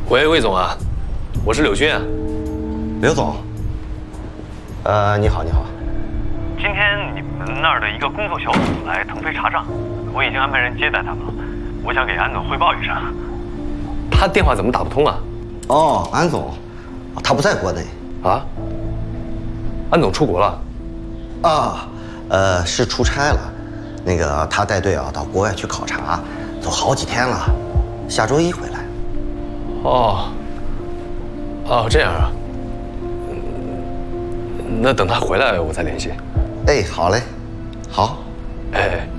喂，魏总啊，我是柳军啊。 刘总，你好，你好。 今天你们那儿的一个工作小组来腾飞查账，我已经安排人接待他们了。我想给安总汇报一声。 他电话怎么打不通啊？ 哦，安总，他不在国内啊？安总出国了？ 啊，是出差了。那个他带队啊到国外去考察，都好几天了，下周一回来。 哦，哦，这样啊。那等他回来我再联系。 哎，好嘞，好。 哎。